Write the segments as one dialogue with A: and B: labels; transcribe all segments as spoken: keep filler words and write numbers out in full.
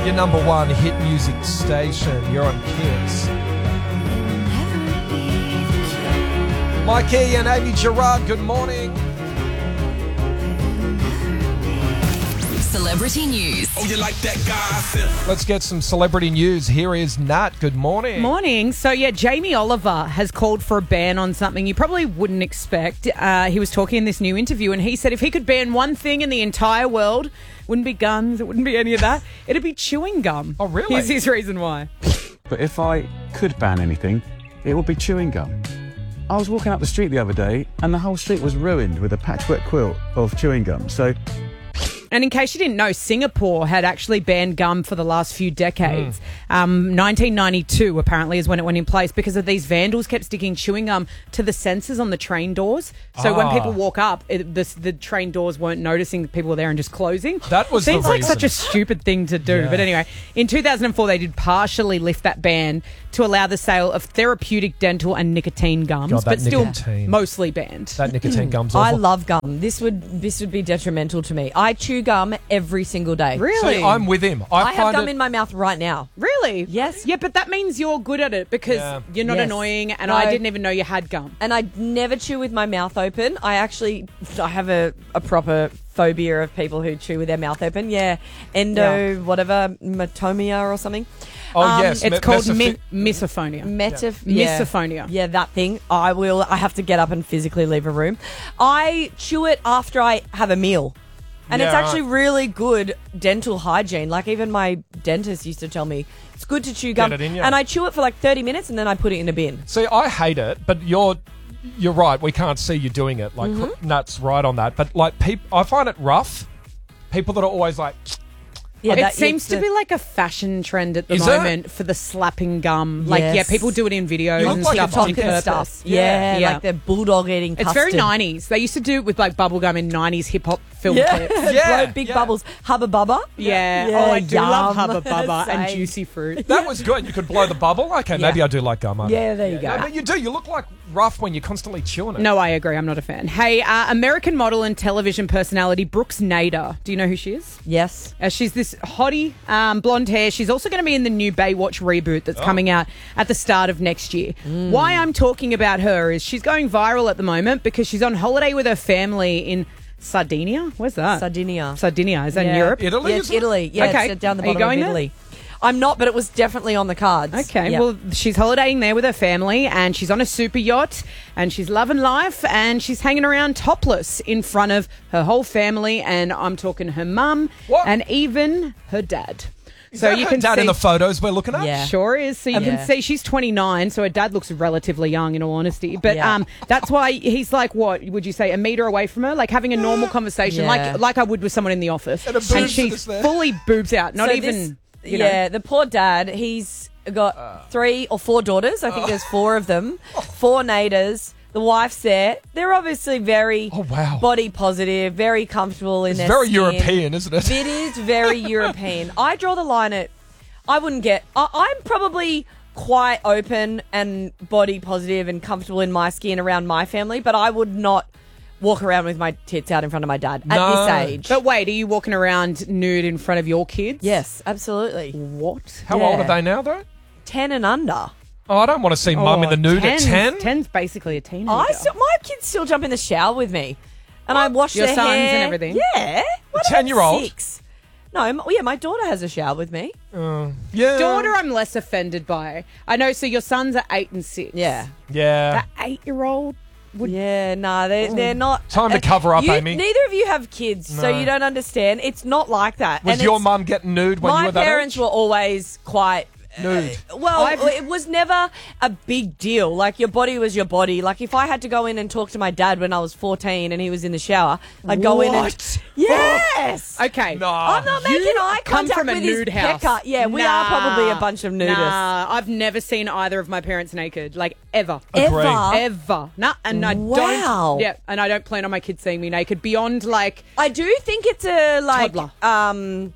A: Your number one hit music station. You're on Kiss. Mikey and Amy Gerard, good morning.
B: Celebrity news.
C: Oh, you like that gossip?
A: Let's get some celebrity news. Here is Nat. Good morning.
D: Morning. So, yeah, Jamie Oliver has called for a ban on something you probably wouldn't expect. Uh, he was talking in this new interview and he said if he could ban one thing in the entire world, wouldn't be guns, it wouldn't be any of that, it'd be chewing gum.
A: Oh, really?
D: Here's his reason why.
E: But if I could ban anything, it would be chewing gum. I was walking up the street the other day and the whole street was ruined with a patchwork quilt of chewing gum. So...
D: And in case you didn't know, Singapore had actually banned gum for the last few decades. Mm. Um, nineteen ninety-two, apparently, is when it went in place because of these vandals kept sticking chewing gum to the sensors on the train doors. So
A: ah.
D: when people walk up, it, the, the train doors weren't noticing people were there and just closing.
A: That was
D: Seems
A: the
D: like
A: reason.
D: such a stupid thing to do.
A: Yeah.
D: But anyway, in two thousand four, they did partially lift that ban to allow the sale of therapeutic dental and nicotine gums,
A: God, that
D: but still
A: nicotine.
D: mostly banned.
A: That nicotine gum's
F: I
A: awful.
F: love gum. This would this would be detrimental to me. I chew gum every single day.
D: Really?
A: See, I'm with him. I,
F: I
A: find
F: have gum
A: it,
F: in my mouth right now.
D: Really?
F: Yes.
D: Yeah, but that means you're good at it because
A: Yeah.
D: you're not
F: Yes.
D: annoying and
F: No.
D: I didn't even know you had gum.
F: And I never chew with my mouth open. I actually I have a, a proper phobia of people who chew with their mouth open. Yeah. Endo,
D: Yeah.
F: whatever, metomia or something.
A: Oh,
F: Um,
A: yes.
D: It's
A: me-
D: called
A: mesophi-
D: mi- misophonia.
F: Metaf-
D: Yeah.
F: yeah.
D: Misophonia.
F: Yeah, that thing. I will. I have to get up and physically leave a room. I chew it after I have a meal. And
A: Yeah,
F: it's actually
A: right.
F: really good dental hygiene. Like even my dentist used to tell me it's good to chew gum.
A: it in, yeah.
F: And I chew it for like thirty minutes and then I put it in a bin.
A: See, I hate it, but you're you're right. We can't see you doing it. Like,
F: Mm-hmm.
A: Nat's right on that. But, like, peop- I find it rough. People that are always like...
F: Yeah,
D: It
F: that-
D: seems
F: it's
D: to
F: the-
D: be like a fashion trend at the
A: Is it?
D: moment for the slapping gum. Like,
F: Yes.
D: yeah, people do it in videos
A: You
D: and
A: look like
D: stuff
A: a
D: on
A: TikTok
D: purpose.
F: stuff.
A: Yeah.
F: Yeah,
D: Yeah.
F: like the bulldog eating
D: It's
F: custard.
D: very nineties. They used to do it with like bubblegum in nineties hip hop film
F: Yeah,
D: clips.
A: Yeah,
F: blow big
A: yeah.
F: bubbles. Hubba Bubba.
D: Yeah.
F: Yeah,
D: Oh, I do love
F: yum.
D: Hubba Bubba and
F: Same.
D: Juicy Fruit.
A: That was good. You could blow the bubble. Okay, maybe I do like gum. I-
F: Yeah, there you go.
A: No, but you do. You look like rough when you're constantly chewing it.
D: No, I agree. I'm not a fan. Hey, uh, American model and television personality Brooks Nader. Do you know who she is?
F: Yes.
D: Uh, she's this hottie, um, blonde hair. She's also going to be in the new Baywatch reboot that's coming out at the start of next year. Why I'm talking about her is she's going viral at the moment because she's on holiday with her family in Sardinia. Where's that?
F: Sardinia.
D: Sardinia. Is that in
F: Yeah.
D: Europe?
A: Italy,
F: Yeah,
A: isn't it?
F: Italy. Yeah,
D: Okay.
F: it's down the
D: Are you
F: bottom
D: going
F: of
D: there?
F: Italy. I'm not, but it was definitely on the cards.
D: Okay,
F: Yeah.
D: well, she's holidaying there with her family and she's on a super yacht and she's loving life and she's hanging around topless in front of her whole family and I'm talking her mum
A: What?
D: and even her dad.
A: Is
D: so
A: that
D: you
A: her
D: can
A: dad
D: see
A: in the photos we're looking at?
F: Yeah.
D: Sure is. So you
F: Yeah.
D: can see she's twenty-nine, so her dad looks relatively young in all honesty. But
F: Yeah.
D: um, that's why he's like, what would you say, a meter away from her? Like having a normal conversation,
F: Yeah.
D: like like I would with someone in the office.
A: And a boob
D: she's
A: sits there.
D: fully boobs out, not
F: So
D: even,
F: this-
D: you know.
F: yeah, the poor dad, he's got three or four daughters. I think there's four of them. Four naders. The wife's there. They're obviously very
A: Oh, wow.
F: body positive, very comfortable in
A: It's
F: their
A: very
F: skin.
A: European, isn't it?
F: It is very European. I draw the line at, I wouldn't get, I, I'm probably quite open and body positive and comfortable in my skin around my family, but I would not walk around with my tits out in front of my dad
A: No.
F: at this age.
D: But wait, are you walking around nude in front of your kids?
F: Yes, absolutely.
D: What?
A: How
F: Yeah.
A: old are they now, though?
F: ten and under.
A: Oh, I don't want to see mum in the nude at ten.
D: Ten's basically a teenager.
F: I still, my kids still jump in the shower with me, and I wash
D: Your
F: their
D: sons
F: hair
D: and everything?
F: Yeah, what
A: A
F: about
A: ten-year-old?
F: Six. No, m- yeah, my daughter has a shower with me.
A: Yeah.
D: Daughter, I'm less offended by. I know, so your sons are eight and six.
F: Yeah,
A: Yeah.
D: That eight-year-old would...
F: yeah, no, they they're not.
A: Time to
F: uh,
A: cover up,
F: you-
A: Amy.
F: Neither of you have kids, so
A: No.
F: you don't understand. It's not like that.
A: Was
F: And
A: your
F: it's-
A: mum getting nude when
F: My
A: you were that
F: parents
A: age?
F: were always quite.
A: Nude.
F: Well,
D: I've-
F: it was never a big deal. Like, your body was your body. Like, if I had to go in and talk to my dad when I was fourteen and he was in the shower, I'd go in and...
A: What?
F: Yes!
D: Okay.
A: No.
F: I'm not making
D: You
F: eye
D: come
F: contact
D: from a
F: with
D: nude
F: his
D: house.
F: pecker. Yeah, we
D: Nah.
F: are probably a bunch of nudists.
D: Nah, I've never seen either of my parents naked, like ever.
A: Agree.
F: Ever?
D: Ever. Nah, and I
F: Wow.
D: don't. Yeah, and I don't plan on my kids seeing me naked beyond like.
F: I do think it's a, like,
D: Toddler.
F: um...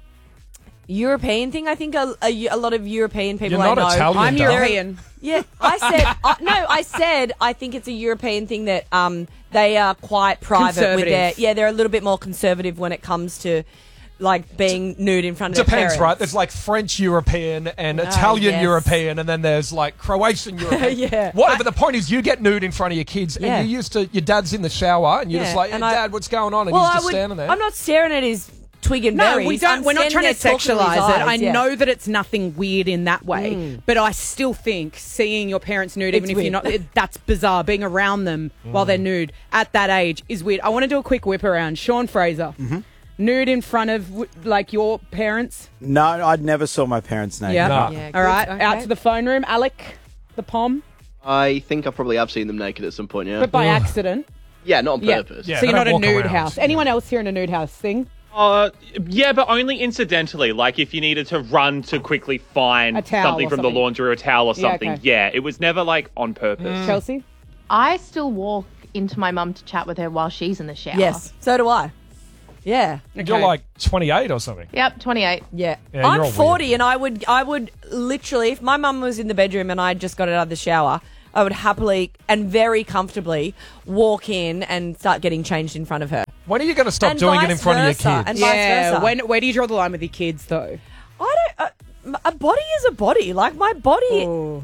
F: European thing. I think a, a, a lot of European people
A: You're not
F: I know.
A: Italian,
D: I'm
A: darling.
D: European.
F: Yeah, I said uh, no. I said I think it's a European thing that um they are quite private with their
D: Conservative.
F: yeah they're a little bit more conservative when it comes to like being nude in front of their
A: Depends,
F: parents.
A: right? There's like French European and Italian
F: yes.
A: European, and then there's like Croatian European.
F: Yeah.
A: Whatever. The point is, you get nude in front of your kids,
F: Yeah.
A: and you used to. Your dad's in the shower, and you're
F: Yeah,
A: just like, hey,
F: and I-
A: "Dad, what's going on?" And
F: Well,
A: he's
F: I
A: just
F: would,
A: standing there.
F: I'm not staring at his twig and
D: No,
F: berries.
D: we don't.
F: I'm
D: We're not
F: standing
D: trying to
F: there talking to his
D: sexualize it. I
F: eyes, yeah.
D: know that it's nothing weird in that way, but I still think seeing your parents nude, even
F: It's
D: if you're
F: weird.
D: not, it, that's bizarre. Being around them while they're nude at that age is weird. I want to do a quick whip around. Sean Fraser, nude in front of w- like your parents.
B: No, I never saw my parents naked.
D: Yeah.
A: No.
F: Yeah,
D: All right,
F: good,
D: out
F: okay.
D: to the phone room. Alec, the pom,
G: I think I probably have seen them naked at some point, yeah.
D: but by accident.
G: yeah, not on
D: Yeah.
G: purpose.
A: Yeah.
D: so you're
A: they
D: not
A: don't
D: a
A: walk
D: nude
A: around.
D: house. Anyone else here in a nude house thing?
H: Uh, yeah, but only incidentally. Like if you needed to run to quickly find
D: A towel
H: something
D: or
H: from
D: something.
H: the laundry or a towel or
D: Yeah,
H: something.
D: okay.
H: Yeah, it was never like on purpose.
D: Chelsea?
I: I still walk into my mum to chat with her while she's in the shower.
F: Yes, so do I. Yeah.
A: You're
D: Okay.
A: like twenty-eight or something.
I: Yep, twenty-eight.
F: Yeah,
A: Yeah, you're all
F: I'm
A: weird.
F: forty, and I would, I would literally, if my mum was in the bedroom and I just got out of the shower, I would happily and very comfortably walk in and start getting changed in front of her.
A: When are you going to stop
F: And
A: doing it in
F: vice
A: front
F: versa,
A: of your kids?
F: and vice
D: Yeah.
F: versa.
D: When, where do you draw the line with your kids, though?
F: I don't. Uh, a body is a body. Like my body.
D: Oh.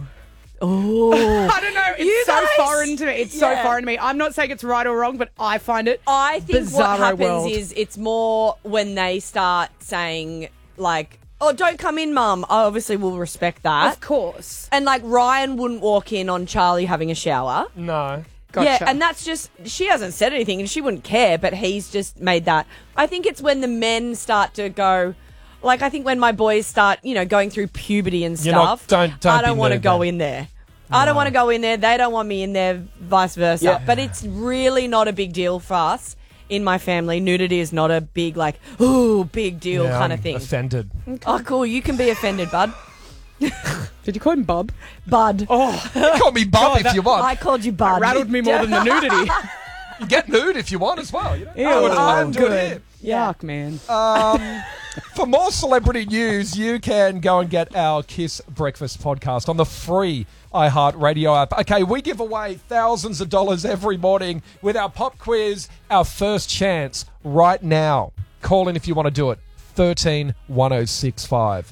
F: Oh.
D: I don't know. It's
F: You
D: so
F: guys-
D: foreign to me. It's so
F: Yeah.
D: foreign to me. I'm not saying it's right or wrong, but I find it.
F: I think what
D: Bizarro
F: happens
D: world.
F: is it's more when they start saying like, "Oh, don't come in, Mum." I obviously will respect that.
D: Of course.
F: And like Ryan wouldn't walk in on Charlie having a shower.
A: No.
D: Gotcha.
F: Yeah, and that's just she hasn't said anything and she wouldn't care, but he's just made that. I think it's when the men start to go, like I think when my boys start, you know, going through puberty and
A: You're not-
F: stuff.
A: don't- don't
F: I
A: be
F: don't want to
A: nude
F: go
A: then.
F: in there. I don't want to go in there. They don't want me in there, vice versa.
B: Yeah.
F: But it's really not a big deal for us in my family. Nudity is not a big like, ooh, big deal
A: Yeah,
F: kind
A: I'm
F: of thing.
A: Offended.
F: Oh, cool. You can be offended, bud.
D: Did you call him Bub?
F: Bud.
D: Oh,
A: Call me Bub if you want.
F: I called you bud.
D: rattled me more than the nudity.
A: You get nude if you want as well. You know?
D: Ew,
A: I wouldn't let
D: I'm
A: them do it
D: good.
A: here.
D: Yuck, man.
A: Um, for more celebrity news, you can go and get our Kiss Breakfast podcast on the free iHeartRadio app. Okay, we give away thousands of dollars every morning with our pop quiz, our first chance right now. Call in if you want to do it. thirteen one oh six five.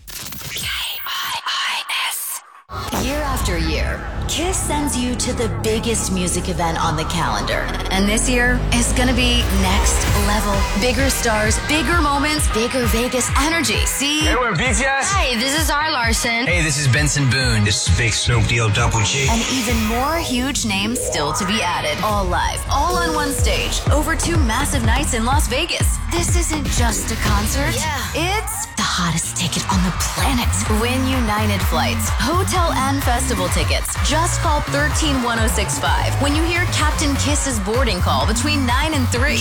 J: Year after year, Kiss sends you to the biggest music event on the calendar. And this year is gonna be next level. Bigger stars, bigger moments, bigger Vegas energy. See?
C: Hey, we're B T S.
J: Hey, this is our Larson.
C: Hey, this is Benson Boone. This is Big Snoop D O Double G.
J: And even more huge names still to be added. All live, all on one stage, over two massive nights in Las Vegas. This isn't just a concert. Yeah. It's the hottest ticket on the planet. Win United flights, hotel and festival tickets. Just call one three one oh six five when you hear Captain Kiss's boarding call between nine and three.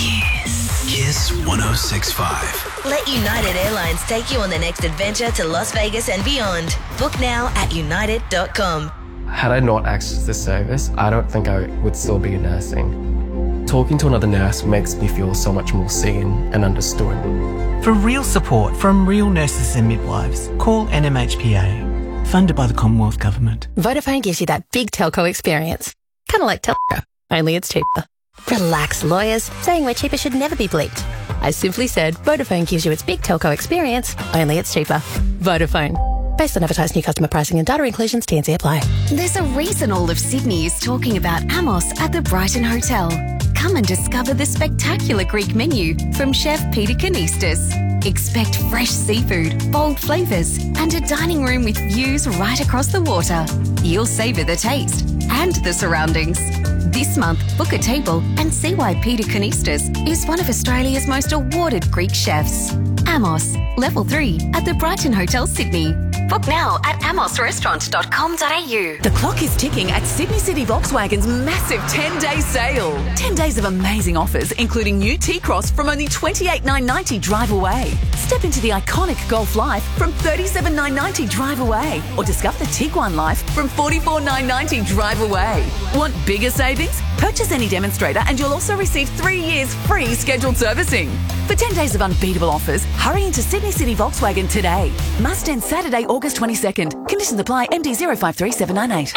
C: Kiss one oh six five.
J: Let United Airlines take you on the next adventure to Las Vegas and beyond. Book now at united dot com.
K: Had I not accessed this service, I don't think I would still be nursing. Talking to another nurse makes me feel so much more seen and understood.
L: For real support from real nurses and midwives, call N M H P A, funded by the Commonwealth Government.
M: Vodafone gives you that big telco experience. Kind of like telco, only it's cheaper. Relax, lawyers. Saying we're cheaper should never be bleeped. I simply said Vodafone gives you its big telco experience, only it's cheaper. Vodafone. Based on advertised new customer pricing and data inclusions, T and C apply.
J: There's a reason all of Sydney is talking about Amos at the Brighton Hotel. Come and discover the spectacular Greek menu from Chef Peter Kanistas. Expect fresh seafood, bold flavours, and a dining room with views right across the water. You'll savour the taste and the surroundings. This month, book a table and see why Peter Kanistas is one of Australia's most awarded Greek chefs. Amos, Level three at the Brighton Hotel, Sydney. Book now at amos restaurant dot com dot a u.
N: The clock is ticking at Sydney City Volkswagen's massive ten-day sale. ten days of amazing offers, including new T-Cross from only twenty-eight thousand nine hundred ninety drive away. Step into the iconic Golf Life from thirty-seven thousand nine hundred ninety drive away. Or discover the Tiguan Life from forty-four thousand nine hundred ninety drive away. Want bigger savings? Purchase any demonstrator and you'll also receive three years free scheduled servicing. For ten days of unbeatable offers, hurry into Sydney City Volkswagen today. Must end Saturday, August twenty-second. Conditions apply. M D zero five three seven nine eight.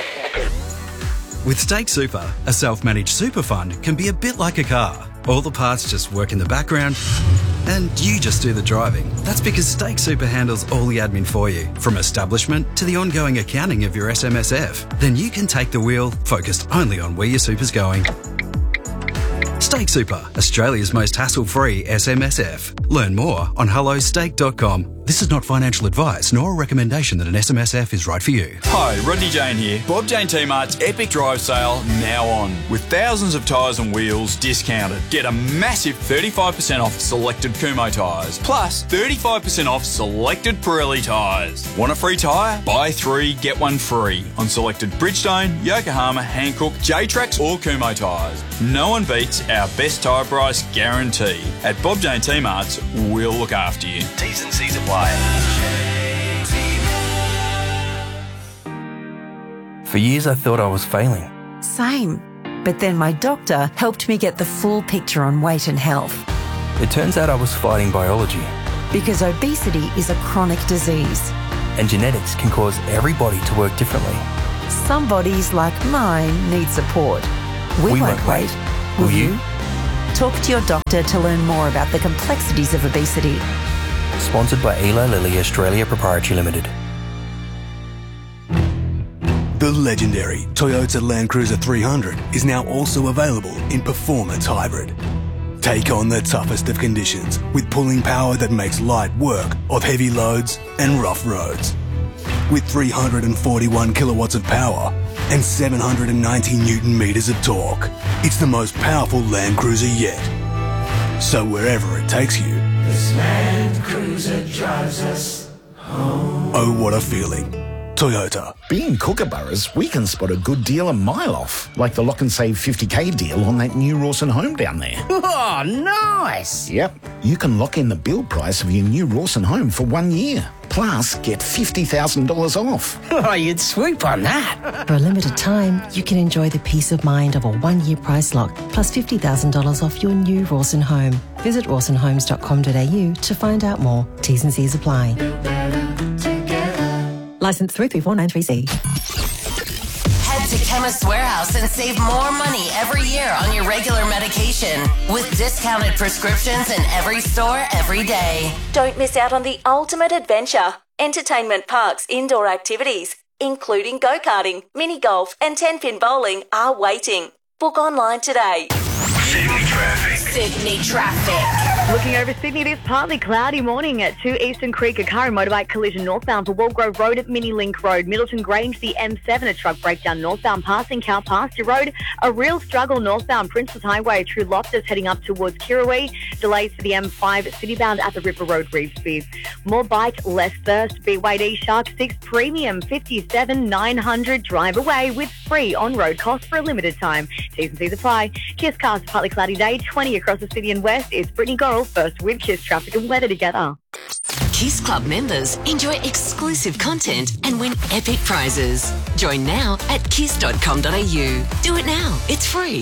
O: With State Super, a self-managed super fund can be a bit like a car. All the parts just work in the background and you just do the driving. That's because Stake Super handles all the admin for you, from establishment to the ongoing accounting of your S M S F. Then you can take the wheel, focused only on where your super's going. Stake Super, Australia's most hassle-free S M S F. Learn more on hello stake dot com. This is not financial advice nor a recommendation that an S M S F is right for you.
P: Hi, Rodney Jane here. Bob Jane T-Mart's Epic Drive Sale now on. With thousands of tyres and wheels discounted. Get a massive thirty-five percent off selected Kumho tyres. Plus thirty-five percent off selected Pirelli tyres. Want a free tyre? Buy three, get one free. On selected Bridgestone, Yokohama, Hankook, J-Trax or Kumho tyres. No one beats our best tyre price guarantee. At Bob Jane T-Mart's, we'll look after you. T's and C's apply.
Q: For years I thought I was failing.
R: Same. But then my doctor helped me get the full picture on weight and health.
Q: It turns out I was fighting biology.
R: Because obesity is a chronic disease.
Q: And genetics can cause every body to work differently.
R: Some bodies, like mine, need support. We,
Q: We
R: won't
Q: won't
R: wait.
Q: wait.
R: Will
Q: Will
R: you?
Q: you?
R: Talk to your doctor to learn more about the complexities of obesity.
Q: Sponsored by Eli Lilly Australia Proprietary Limited.
S: The legendary Toyota Land Cruiser three hundred is now also available in Performance Hybrid. Take on the toughest of conditions with pulling power that makes light work of heavy loads and rough roads. With three hundred forty-one kilowatts of power and seven hundred ninety newton meters of torque, it's the most powerful Land Cruiser yet. So wherever it takes you,
T: this Land Cruiser drives us home.
S: Oh, what a feeling. Toyota.
U: Being Kookaburras, we can spot a good deal a mile off, like the Lock and Save fifty K deal on that new Rawson home down there.
T: Oh, nice!
U: Yep, you can lock in the build price of your new Rawson home for one year. Plus, get fifty thousand dollars off.
T: Oh, you'd swoop on that.
V: For a limited time, you can enjoy the peace of mind of a one-year price lock, plus fifty thousand dollars off your new Rawson home. Visit rawson homes dot com dot a u to find out more. T's and C's apply. Licence three three four nine three C.
W: Head to Chemist Warehouse and save more money every year on your regular medication with discounted prescriptions in every store every day.
X: Don't miss out on the ultimate adventure. Entertainment parks indoor activities, including go-karting, mini golf and ten-pin bowling, are waiting. Book online today.
W: Sydney traffic. Sydney traffic.
Y: Looking over Sydney, it is partly cloudy morning at two Eastern Creek, a car and motorbike collision northbound for Walgrove Road at Mini Link Road. Middleton Grange, the M seven, a truck breakdown northbound passing Cow Pasture Road. A real struggle northbound Princess Highway through Loftus heading up towards Kirrawee. Delays for the M five citybound at the Ripper Road Reevesby. More bike, less thirst. B Y D Shark six Premium fifty-seven nine hundred. Drive away with free on-road costs for a limited time. T's and C's apply. Kiss cars, partly cloudy day, twenty across the city and west. It's Brittany Gorrell first with Kiss Traffic and Weather together.
W: Kiss Club members enjoy exclusive content and win epic prizes. Join now at kiss dot com dot a u. Do it now. It's free.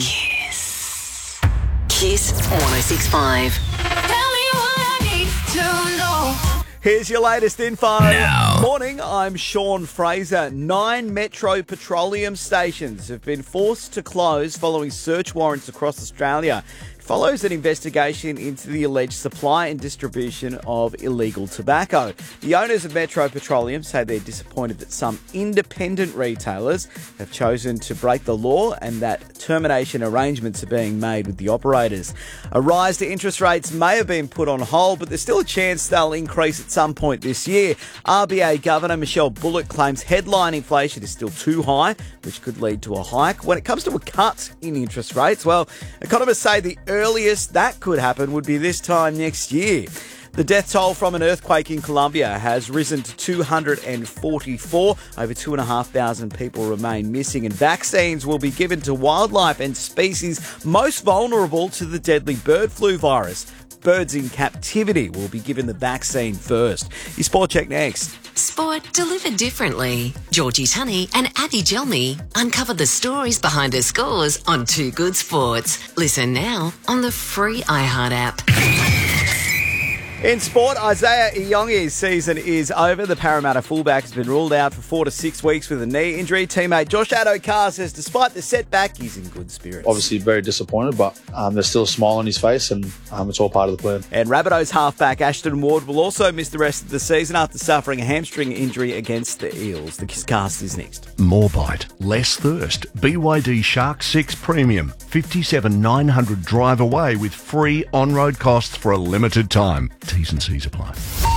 W: Kiss. Kiss one oh six point five.
T: Tell me what I need to know.
B: Here's your latest info.
T: Now.
B: Morning, I'm Sean Fraser. Nine Metro Petroleum stations have been forced to close following search warrants across Australia. Follows an investigation into the alleged supply and distribution of illegal tobacco. The owners of Metro Petroleum say they're disappointed that some independent retailers have chosen to break the law and that termination arrangements are being made with the operators. A rise to interest rates may have been put on hold, but there's still a chance they'll increase at some point this year. R B A Governor Michelle Bullock claims headline inflation is still too high, which could lead to a hike. When it comes to a cut in interest rates, well, economists say the earliest that could happen would be this time next year. The death toll from an earthquake in Colombia has risen to two hundred forty-four. Over two thousand five hundred people remain missing, and vaccines will be given to wildlife and species most vulnerable to the deadly bird flu virus. Birds in captivity will be given the vaccine first. Your Sport Check next.
W: Sport delivered differently. Georgie Tunney and Abby Gelmy uncover the stories behind her scores on Two Good Sports. Listen now on the free iHeart app.
B: In sport, Isaiah Iyongi's season is over. The Parramatta fullback has been ruled out for four to six weeks with a knee injury. Teammate Josh Addo-Carr says despite the setback, he's in good spirits.
E: Obviously very disappointed, but um, there's still a smile on his face and um, it's all part of the plan.
B: And Rabbitohs halfback Ashton Ward will also miss the rest of the season after suffering a hamstring injury against the Eels. The Kisscast is next.
F: More bite, less thirst. B Y D Shark six Premium. fifty-seven nine hundred drive away with free on-road costs for a limited time. T's and C's apply.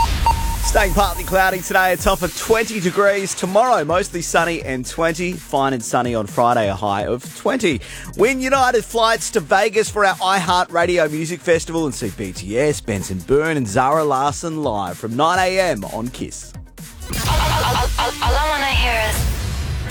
B: Staying partly cloudy today, a top of twenty degrees. Tomorrow, mostly sunny and twenty. Fine and sunny on Friday, a high of twenty. Win United flights to Vegas for our iHeartRadio Music Festival and see B T S, Benson Boone and Zara Larsson live from nine a.m. on Kiss.
W: All, all, all, all I want to hear is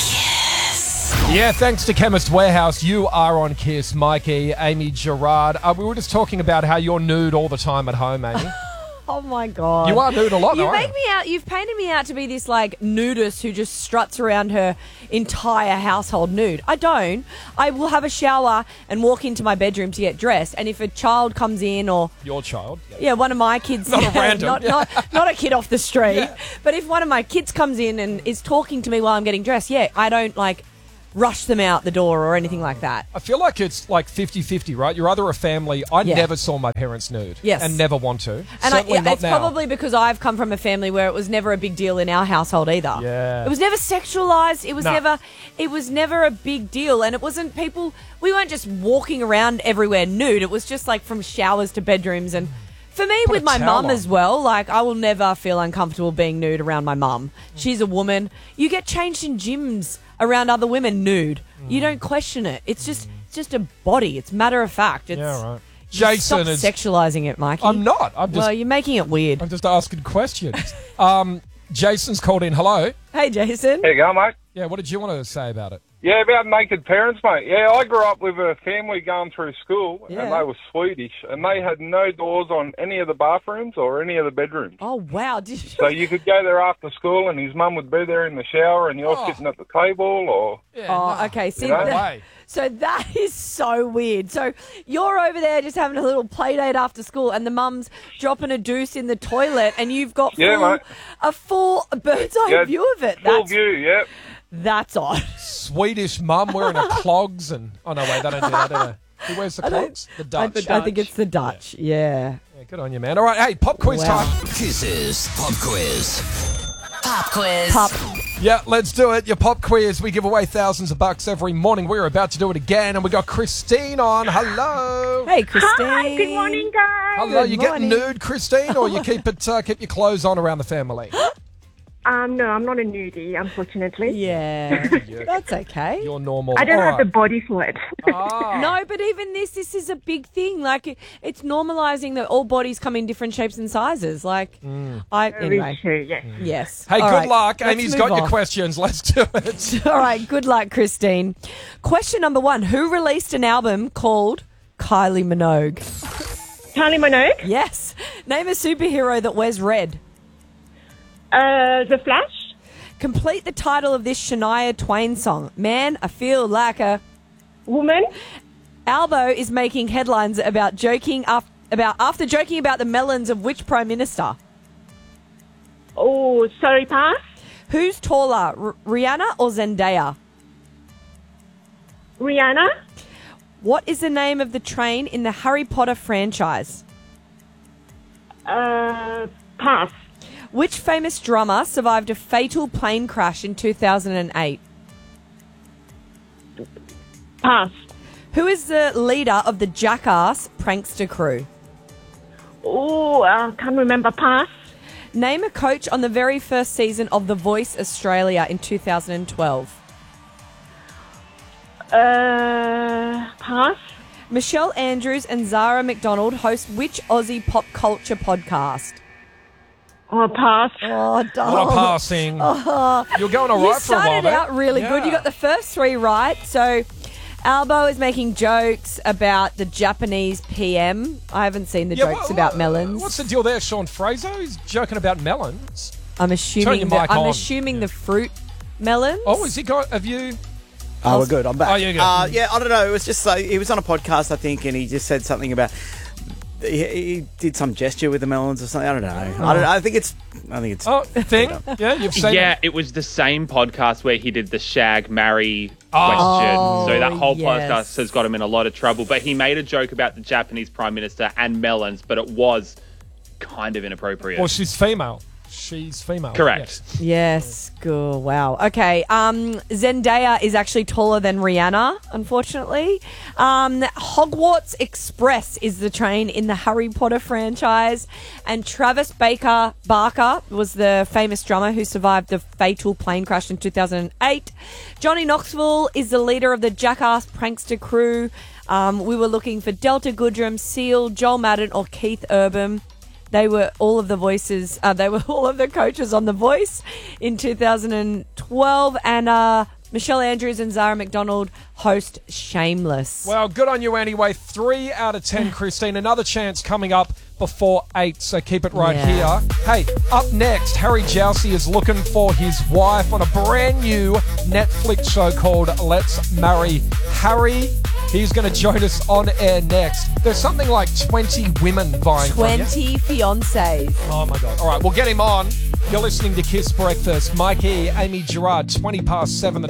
W: Kiss.
A: Yeah, thanks to Chemist Warehouse, you are on Kiss. Mikey, Amy, Gerard. Uh, we were just talking about how you're nude all the time at home, Amy.
D: Oh my God.
A: You are nude a lot,
D: You
A: though,
D: make
A: aren't
D: me out, you've painted me out to be this like nudist who just struts around her entire household nude. I don't. I will have a shower and walk into my bedroom to get dressed. And if a child comes in or...
A: Your child. Yeah,
D: yeah one of my kids.
A: Not a
D: yeah,
A: random.
D: Not, not, not a kid off the street. Yeah. But if one of my kids comes in and is talking to me while I'm getting dressed, yeah, I don't like... rush them out the door or anything like that.
A: I feel like it's like fifty-fifty, right? You're either a family... I
D: Yeah.
A: never saw my parents nude.
D: Yes.
A: And never want to.
D: And I,
A: Certainly
D: yeah,
A: not
D: it's
A: now.
D: probably because I've come from a family where it was never a big deal in our household either.
A: Yeah.
D: It was never sexualized. It was
A: No.
D: never it was never a big deal. And it wasn't people we weren't just walking around everywhere nude. It was just like from showers to bedrooms. And for me,
A: Put
D: with
A: a
D: my
A: towel
D: mum
A: on.
D: as well, like I will never feel uncomfortable being nude around my mum. She's a woman. You get changed in gyms around other women nude. You don't question it. It's just it's just a body. It's matter of fact. It's,
A: Yeah, right.
D: Just
A: Jason
D: stop
A: is-
D: sexualizing it, Mikey.
A: I'm not. I'm just...
D: well, you're making it weird.
A: I'm just asking questions. um, Jason's called in. Hello.
D: Hey, Jason.
G: There you go, mate.
A: Yeah, what did you want to say about it?
G: Yeah, about naked parents, mate. Yeah, I grew up with a family going through school,
D: Yeah.
G: and they were Swedish, and they had no doors on any of the bathrooms or any of the bedrooms.
D: Oh, wow. Did you...
G: So you could go there after school, and his mum would be there in the shower, and you're
D: Oh.
G: sitting at the table, or...
D: Oh, okay. See,
G: You know?
D: that- so that is so weird. So you're over there just having a little play date after school, and the mum's dropping a deuce in the toilet, and you've got full,
G: Yeah, mate.
D: a full bird's eye
G: Yeah,
D: view of it.
G: Full
D: That's,
G: view, yep.
D: that's odd.
A: Swedish mum wearing her clogs and... Oh, no, wait, they don't do that, do they? Who wears the
D: I don't-
A: clogs? The Dutch.
D: I, I think it's the Dutch. Yeah.
A: Yeah, good on you, man. All right, hey, pop quiz
D: Wow.
A: time.
C: Kisses Pop Quiz.
W: Pop quiz.
D: Pop.
A: Yeah, let's do it. Your pop quiz. We give away thousands of bucks every morning. We're about to do it again, and we got Christine on. Hello.
D: Hey, Christine.
H: Hi, good morning, guys.
A: Hello.
H: Good
A: You getting
H: morning.
A: nude, Christine, or you keep it uh, keep your clothes on around the family?
H: Um, no, I'm not a nudie, unfortunately.
D: Yeah. That's okay.
A: You're normal.
H: I don't
A: All
H: have
A: right.
H: the body for it.
D: No, but even this, this is a big thing. Like, it- it's normalizing that all bodies come in different shapes and sizes. Like, I
H: Very
D: anyway.
H: true, yes.
D: Yes.
A: Hey,
D: All
A: good
D: right,
A: luck.
D: let's
A: Amy's
D: move
A: got your
D: on.
A: questions. Let's do it.
D: All right, good luck, Christine. Question number one: who released an album called Kylie Minogue?
H: Kylie Minogue?
D: Yes. Name a superhero that wears red.
H: Uh, The Flash?
D: Complete the title of this Shania Twain song. Man, I feel like a
H: woman.
D: Albo is making headlines about joking af- about after joking about the melons of which prime minister?
H: Oh, sorry, pass.
D: Who's taller, R- Rihanna or Zendaya?
H: Rihanna.
D: What is the name of the train in the Harry Potter franchise?
H: Uh, pass.
D: Which famous drummer survived a fatal plane crash in two thousand eight?
H: Pass.
D: Who is the leader of the Jackass prankster crew?
H: Oh, I can't remember. Pass.
D: Name a coach on the very first season of The Voice Australia in two thousand twelve.
H: Uh, pass.
D: Michelle Andrews and Zara McDonald host which Aussie pop culture podcast?
H: Oh, pass.
D: Oh, Donald.
A: Not passing.
D: Oh.
A: You're going all
D: You
A: right for a while,
D: started
A: mate.
D: out really
A: Yeah.
D: good. You got the first three right. So Albo is making jokes about the Japanese P M. I haven't seen the
A: Yeah,
D: jokes
A: what-
D: about
A: what-
D: melons.
A: What's the deal there, Sean Fraser? He's joking about melons.
D: I'm
A: Turn
D: assuming
A: your
D: the,
A: mic
D: I'm
A: on.
D: assuming the fruit melons.
A: Oh, is he got? Have you?
B: Oh, we're good. I'm back.
A: Oh, you're good.
B: Uh, yeah, I don't know. It was just like he was on a podcast, I think, and he just said something about he, he did some gesture with the melons or something. I don't know. I don't. I think it's. I think it's.
A: Oh, thing. Yeah, you've seen
I: Yeah,
A: it.
I: it was the same podcast where he did the shag marry
A: Oh.
I: question. So that whole
D: yes.
I: podcast has got him in a lot of trouble. But he made a joke about the Japanese Prime Minister and melons, but it was kind of inappropriate.
A: Well, she's female. She's female.
I: Correct.
A: Yes.
D: Yes, cool. Wow. Okay. Um, Zendaya is actually taller than Rihanna, unfortunately. Um, Hogwarts Express is the train in the Harry Potter franchise, and Travis Baker Barker was the famous drummer who survived the fatal plane crash in two thousand eight. Johnny Knoxville is the leader of the Jackass Prankster crew. Um, we were looking for Delta Goodrem, Seal, Joel Madden, or Keith Urban. They were all of the voices, uh, they were all of the coaches on The Voice in two thousand twelve. And uh, Michelle Andrews and Zara McDonald host Shameless.
A: Well, good on you anyway. Three out of ten, Christine. Another chance coming up before eight, so keep it right
D: Yeah.
A: here. Hey, up next, Harry Jowsey is looking for his wife on a brand new Netflix show called Let's Marry Harry. He's going to join us on air next. There's something like twenty women vying for you.
D: twenty fiancés.
A: Oh, my God. All right, we'll get him on. You're listening to Kiss Breakfast. Mikey, Amy Gerard, twenty past seven.